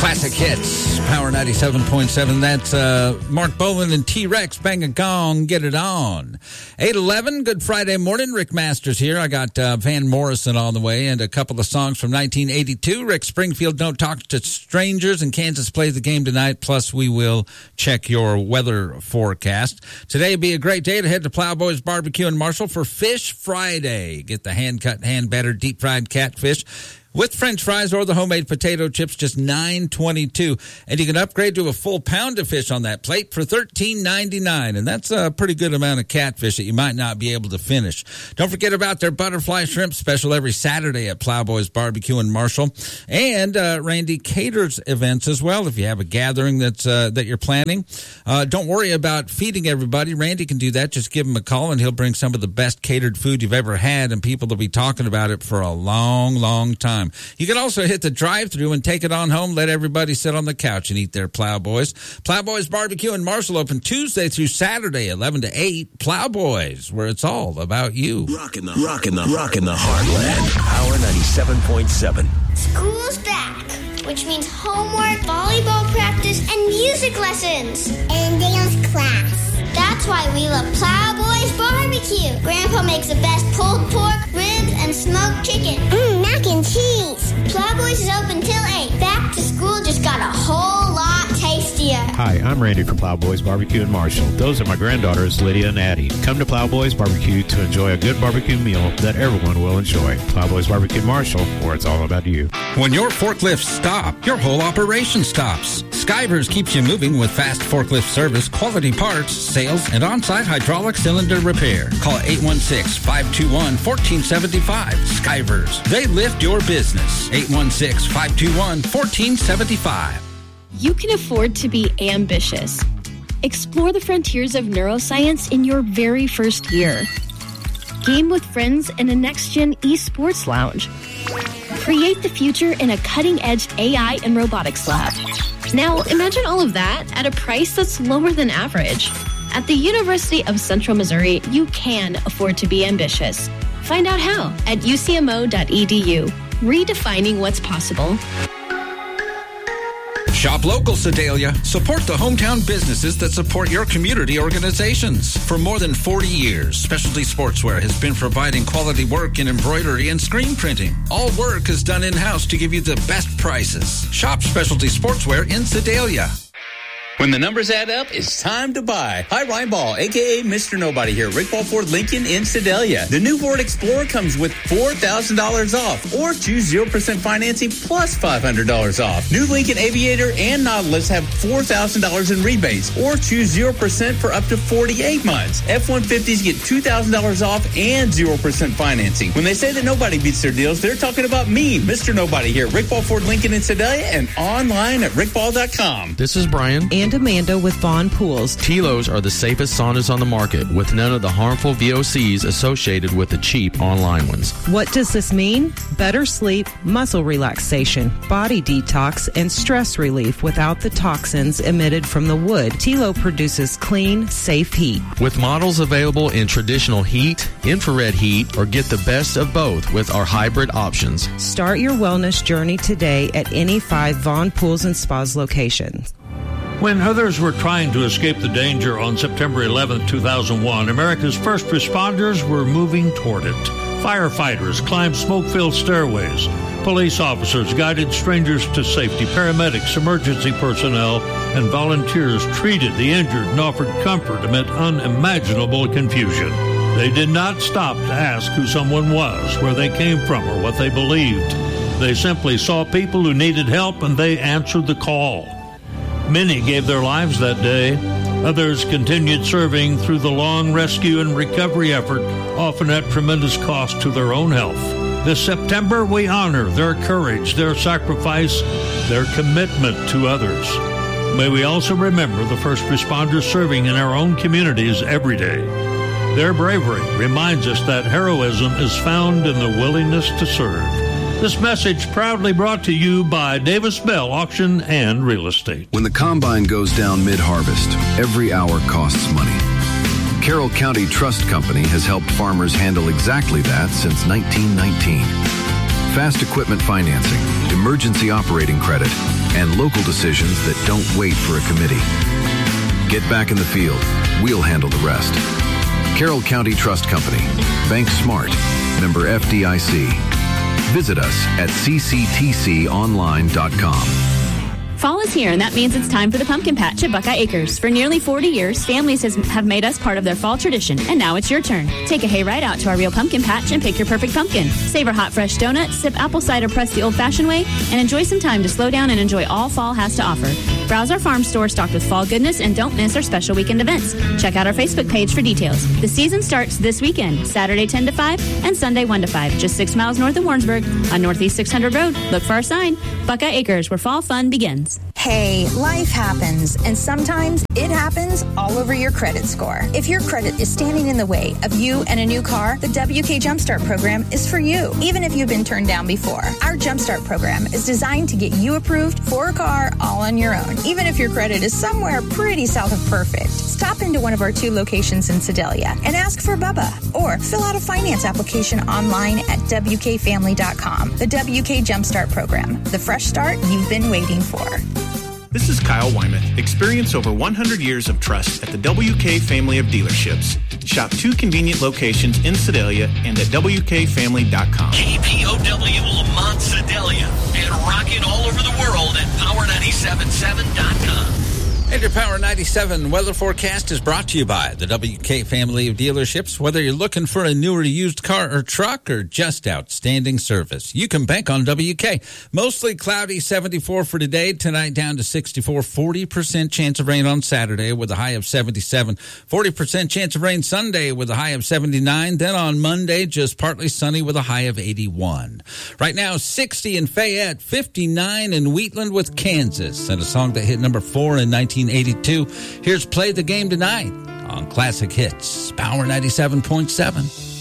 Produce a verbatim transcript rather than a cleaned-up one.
Classic hits, Power ninety-seven point seven. That's uh, Mark Boland and T-Rex. Bang a gong, get it on. eight eleven, good Friday morning. Rick Masters here. I got uh, Van Morrison on the way and a couple of songs from nineteen eighty-two. Rick Springfield, Don't Talk to Strangers, and Kansas plays the game tonight. Plus, we will check your weather forecast. Today will be a great day to head to Plowboys Barbecue in Marshall for Fish Friday. Get the hand-cut, hand-battered, deep-fried catfish with French fries or the homemade potato chips, just nine twenty-two, and you can upgrade to a full pound of fish on that plate for thirteen ninety-nine, and that's a pretty good amount of catfish that you might not be able to finish. Don't forget about their butterfly shrimp special every Saturday at Plowboys Barbecue in Marshall, and uh, Randy caters events as well. If you have a gathering that's uh, that you're planning, uh, don't worry about feeding everybody. Randy can do that. Just give him a call, and he'll bring some of the best catered food you've ever had, and people will be talking about it for a long, long time. You can also hit the drive-thru and take it on home. Let everybody sit on the couch and eat their Plowboys. Plowboys Barbecue in Marshall open Tuesday through Saturday, eleven to eight. Plowboys, where it's all about you. Rockin' the, rockin' the, rockin' the heartland. Power ninety-seven point seven. School's back, which means homework, volleyball practice, and music lessons. And dance class. That's why we love Plowboys Barbecue. Grandpa makes the best pulled pork, ribs, and smoked chicken. Mmm, mac and cheese. Plowboys is open till eight. Back to school just got a whole lot tastier. Hi, I'm Randy from Plowboys Barbecue in Marshall. Those are my granddaughters, Lydia and Addie. Come to Plowboys Barbecue to enjoy a good barbecue meal that everyone will enjoy. Plowboys Barbecue in Marshall, where it's all about you. When your forklifts stop, your whole operation stops. Skyvers keeps you moving with fast forklift service, quality parts, sales, and on-site hydraulic cylinder repair. Call eight one six, five two one, one four seven five. Skyvers. They lift your business. eight one six, five two one, one four seven five. You can afford to be ambitious. Explore the frontiers of neuroscience in your very first year. Game with friends in a next-gen esports lounge. Create the future in a cutting-edge A I and robotics lab. Now, imagine all of that at a price that's lower than average. At the University of Central Missouri, you can afford to be ambitious. Find out how at u c m o dot e d u. Redefining what's possible. Shop local, Sedalia. Support the hometown businesses that support your community organizations. For more than forty years, Specialty Sportswear has been providing quality work in embroidery and screen printing. All work is done in-house to give you the best prices. Shop Specialty Sportswear in Sedalia. When the numbers add up, it's time to buy. Hi, Ryan Ball, a k a. Mister Nobody here. Rick Ball Ford Lincoln in Sedalia. The new Ford Explorer comes with four thousand dollars off, or choose zero percent financing plus five hundred dollars off. New Lincoln Aviator and Nautilus have four thousand dollars in rebates, or choose zero percent for up to forty-eight months. F one fifties get two thousand dollars off and zero percent financing. When they say that nobody beats their deals, they're talking about me, Mister Nobody here. Rick Ball Ford Lincoln in Sedalia and online at rick ball dot com. This is Brian. And Amanda with Vaughn Pools. T-Lows are the safest saunas on the market with none of the harmful V O Cs associated with the cheap online ones. What does this mean? Better sleep, muscle relaxation, body detox, and stress relief without the toxins emitted from the wood. T-Low produces clean, safe heat. With models available in traditional heat, infrared heat, or get the best of both with our hybrid options. Start your wellness journey today at any five Vaughn Pools and Spas locations. When others were trying to escape the danger on September eleventh, two thousand one, America's first responders were moving toward it. Firefighters climbed smoke-filled stairways. Police officers guided strangers to safety. Paramedics, emergency personnel, and volunteers treated the injured and offered comfort amid unimaginable confusion. They did not stop to ask who someone was, where they came from, or what they believed. They simply saw people who needed help, and they answered the call. Many gave their lives that day. Others continued serving through the long rescue and recovery effort, often at tremendous cost to their own health. This September, we honor their courage, their sacrifice, their commitment to others. May we also remember the first responders serving in our own communities every day. Their bravery reminds us that heroism is found in the willingness to serve. This message proudly brought to you by Davis Bell Auction and Real Estate. When the combine goes down mid-harvest, every hour costs money. Carroll County Trust Company has helped farmers handle exactly that since nineteen nineteen. Fast equipment financing, emergency operating credit, and local decisions that don't wait for a committee. Get back in the field. We'll handle the rest. Carroll County Trust Company. Bank Smart. Member F D I C. Visit us at c c t c online dot com. Fall is here, and that means it's time for the pumpkin patch at Buckeye Acres. For nearly forty years, families has, have made us part of their fall tradition, and now it's your turn. Take a hayride out to our real pumpkin patch and pick your perfect pumpkin. Savor hot, fresh donuts, sip apple cider pressed the old-fashioned way, and enjoy some time to slow down and enjoy all fall has to offer. Browse our farm store stocked with fall goodness, and don't miss our special weekend events. Check out our Facebook page for details. The season starts this weekend, Saturday ten to five and Sunday one to five, just six miles north of Warrensburg on Northeast six hundred Road. Look for our sign, Buckeye Acres, where fall fun begins. Hey, life happens, and sometimes it happens all over your credit score. If your credit is standing in the way of you and a new car, the W K Jumpstart program is for you, even if you've been turned down before. Our Jumpstart program is designed to get you approved for a car all on your own, even if your credit is somewhere pretty south of perfect. Stop into one of our two locations in Sedalia and ask for Bubba, or fill out a finance application online at w k family dot com. The W K Jumpstart program, the fresh start you've been waiting for. This is Kyle Wyman. Experience over one hundred years of trust at the W K family of dealerships. Shop two convenient locations in Sedalia and at w k family dot com. K P O W Lamont Sedalia and rocking all over the world at power nine seven seven dot com. And your Power ninety-seven weather forecast is brought to you by the W K family of dealerships. Whether you're looking for a newer used car or truck or just outstanding service, you can bank on W K. Mostly cloudy, seventy-four for today. Tonight down to sixty-four. forty percent chance of rain on Saturday with a high of seventy-seven. forty percent chance of rain Sunday with a high of seventy-nine. Then on Monday, just partly sunny with a high of eighty-one. Right now, sixty in Fayette, fifty-nine in Wheatland with Kansas. And a song that hit number four in nineteen eighty-two. Here's Play the Game Tonight on Classic Hits, Power ninety-seven point seven.